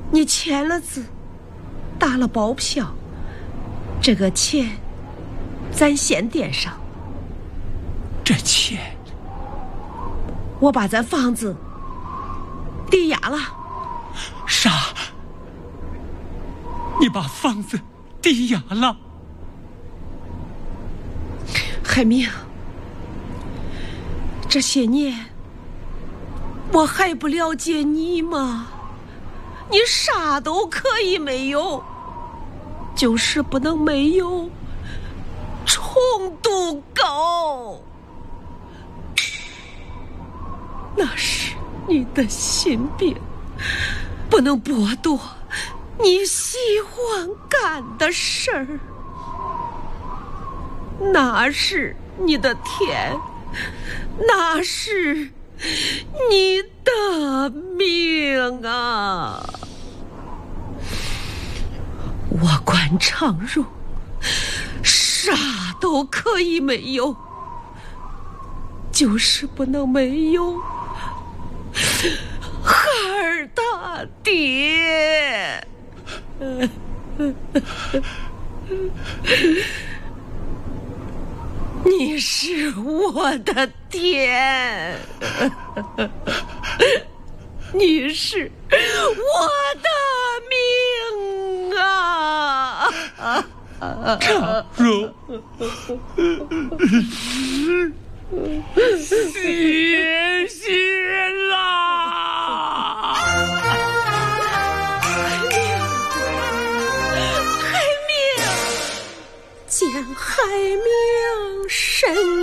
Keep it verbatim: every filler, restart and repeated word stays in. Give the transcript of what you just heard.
你签了字，打了包票，这个钱咱先垫上。 这钱， 我把咱房子抵押了。 啥？你把房子抵押了？ 海明，这些年我还不了解你吗？你啥都可以没有，就是不能没有重度高。那是你的心病，不能剥夺你喜欢干的事儿。那是你的天，那是你的命啊！我关长荣啥都可以没有，就是不能没有孩儿他爹。你是我的天，你是我的命啊！ 长荣，谢谢啦！ 海明，见海明神